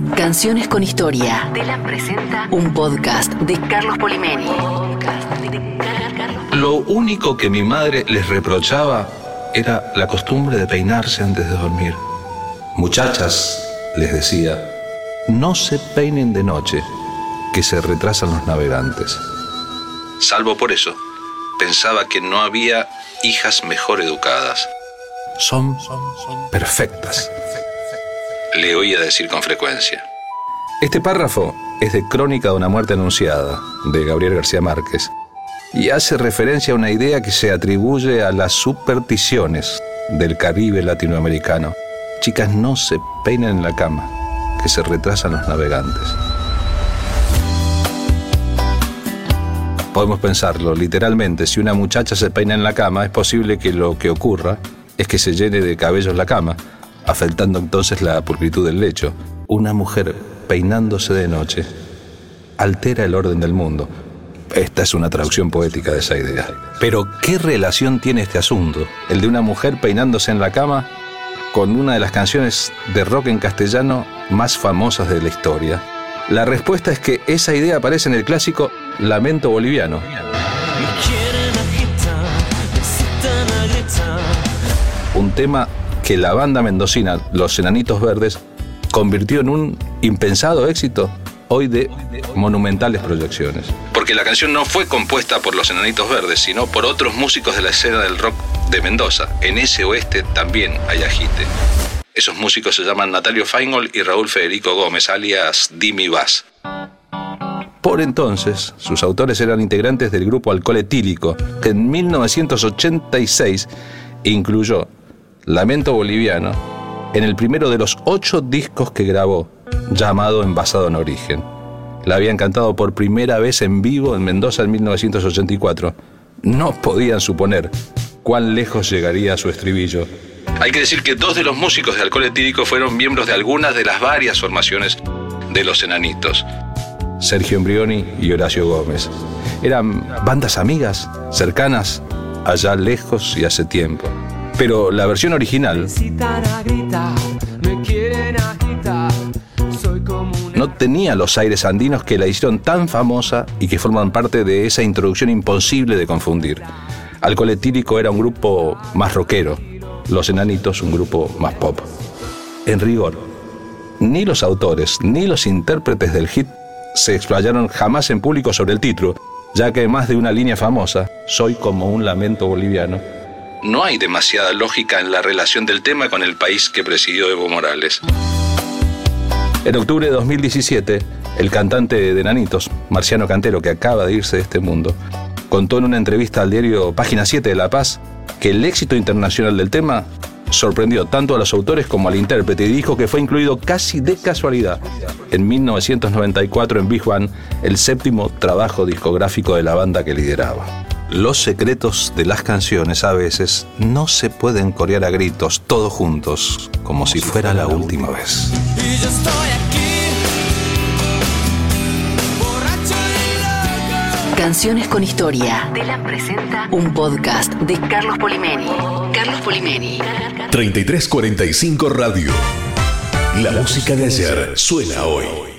Canciones con historia. Telam presenta un podcast de Carlos Polimeni. Lo único que mi madre les reprochaba era la costumbre de peinarse antes de dormir. Muchachas, les decía, no se peinen de noche, que se retrasan los navegantes. Salvo por eso, pensaba que no había hijas mejor educadas. Son perfectas, le oía decir con frecuencia. Este párrafo es de Crónica de una muerte anunciada, de Gabriel García Márquez, y hace referencia a una idea que se atribuye a las supersticiones del Caribe latinoamericano. Chicas, no se peinen en la cama, que se retrasan los navegantes. Podemos pensarlo literalmente: si una muchacha se peina en la cama, es posible que lo que ocurra es que se llene de cabellos la cama, afectando entonces la pulcritud del lecho. Una mujer peinándose de noche altera el orden del mundo. Esta es una traducción poética de esa idea. Pero, ¿qué relación tiene este asunto, el de una mujer peinándose en la cama, con una de las canciones de rock en castellano más famosas de la historia? La respuesta es que esa idea aparece en el clásico Lamento Boliviano. Un tema que la banda mendocina Los Enanitos Verdes convirtió en un impensado éxito, hoy de monumentales proyecciones. Porque la canción no fue compuesta por Los Enanitos Verdes, sino por otros músicos de la escena del rock de Mendoza. En ese oeste también hay agite. Esos músicos se llaman Natalio Feingold y Raúl Federico Gómez, alias Dimi Bass. Por entonces, sus autores eran integrantes del grupo Alcohol Etílico, que en 1986 incluyó Lamento Boliviano en el primero de los 8 discos que grabó, llamado Envasado en Origen. La habían cantado por primera vez en vivo en Mendoza en 1984. No podían suponer cuán lejos llegaría su estribillo. Hay que decir que 2 de los músicos de Alcohol Etílico fueron miembros de algunas de las varias formaciones de Los Enanitos: Sergio Embrioni y Horacio Gómez. Eran bandas amigas, cercanas, allá lejos y hace tiempo. Pero la versión original no tenía los aires andinos que la hicieron tan famosa y que forman parte de esa introducción imposible de confundir. Alcohol Etílico era un grupo más rockero, Los Enanitos un grupo más pop. En rigor, ni los autores ni los intérpretes del hit se explayaron jamás en público sobre el título, ya que además de una línea famosa, Soy como un lamento boliviano, no hay demasiada lógica en la relación del tema con el país que presidió Evo Morales. En octubre de 2017, el cantante de Enanitos, Marciano Cantero, que acaba de irse de este mundo, contó en una entrevista al diario Página 7 de La Paz que el éxito internacional del tema sorprendió tanto a los autores como al intérprete, y dijo que fue incluido casi de casualidad en 1994 en Big One, el 7º trabajo discográfico de la banda que lideraba. Los secretos de las canciones a veces no se pueden corear a gritos, todos juntos, como si fuera la última vez. Y yo estoy aquí, borracho y loco. Canciones con historia. Telam presenta un podcast de Carlos Polimeni. Carlos Polimeni. 3345 Radio. La música de ayer suena hoy.